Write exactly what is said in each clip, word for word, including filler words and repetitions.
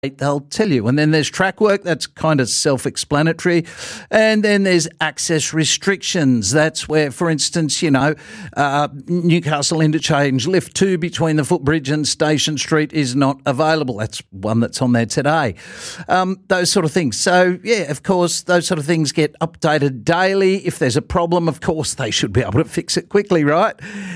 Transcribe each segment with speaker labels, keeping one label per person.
Speaker 1: they'll tell you. And then there's track work, that's kind of self-explanatory. And then there's access restrictions. That's where, for instance, you know, uh, Newcastle Interchange, lift two between the footbridge and Station Street is not available. That's one that's on there today. Um, those sort of things. So, yeah, of course, those sort of things get updated daily. If there's a problem, of course, they should be able to fix it quickly, right?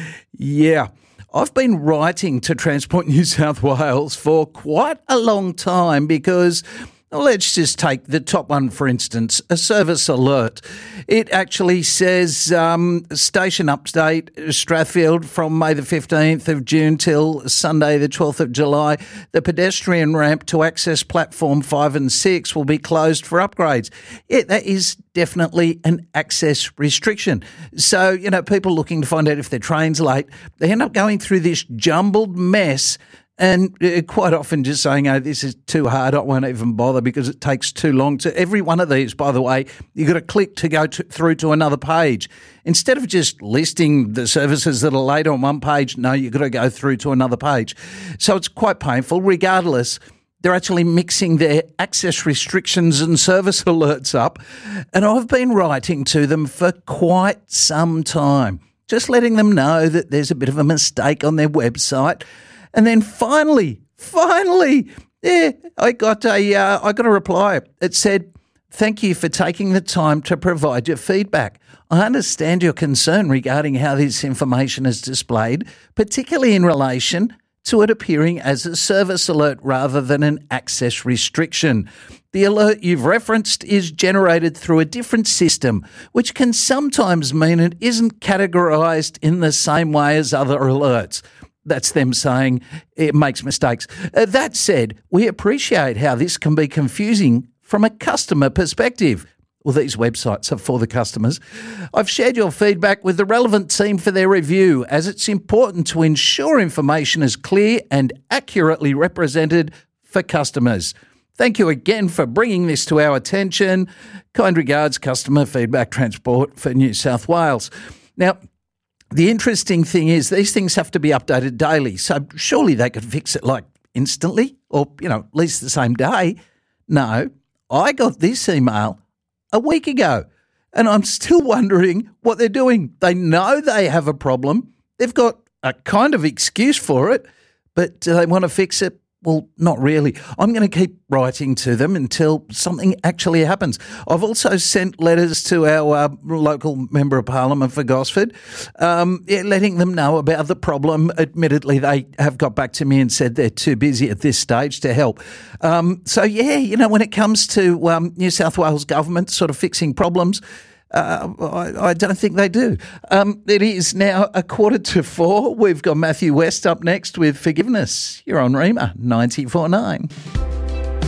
Speaker 1: Yeah. I've been writing to Transport New South Wales for quite a long time because, well, let's just take the top one, for instance, a service alert. It actually says um, station update, Strathfield, from May the fifteenth of June till Sunday the twelfth of July. The pedestrian ramp to access platform five and six will be closed for upgrades. Yeah, that is definitely an access restriction. So, you know, people looking to find out if their train's late, they end up going through this jumbled mess and uh, quite often just saying, oh, this is too hard, I won't even bother because it takes too long. To every one of these, by the way, you've got to click to go to, through to another page. Instead of just listing the services that are late on one page, no, you've got to go through to another page. So it's quite painful. Regardless, they're actually mixing their access restrictions and service alerts up. And I've been writing to them for quite some time, just letting them know that there's a bit of a mistake on their website. And then finally, finally, yeah, I got a, uh, I got a reply. It said, "Thank you for taking the time to provide your feedback. I understand your concern regarding how this information is displayed, particularly in relation to it appearing as a service alert rather than an access restriction. The alert you've referenced is generated through a different system, which can sometimes mean it isn't categorised in the same way as other alerts." That's them saying it makes mistakes. Uh, that said, we appreciate how this can be confusing from a customer perspective. Well, these websites are for the customers. I've shared your feedback with the relevant team for their review, as it's important to ensure information is clear and accurately represented for customers. Thank you again for bringing this to our attention. Kind regards, Customer Feedback Transport for New South Wales. Now, the interesting thing is these things have to be updated daily, so surely they could fix it like instantly or, you know, at least the same day. No, I got this email a week ago and I'm still wondering what they're doing. They know they have a problem. They've got a kind of excuse for it, but do they want to fix it? Well, not really. I'm going to keep writing to them until something actually happens. I've also sent letters to our uh, local Member of Parliament for Gosford, um, yeah, letting them know about the problem. Admittedly, they have got back to me and said they're too busy at this stage to help. Um, so, yeah, you know, when it comes to um, New South Wales government sort of fixing problems, Uh, I, I don't think they do. Um, it is now a quarter to four. We've got Matthew West up next with Forgiveness. You're on Rima ninety-four point nine.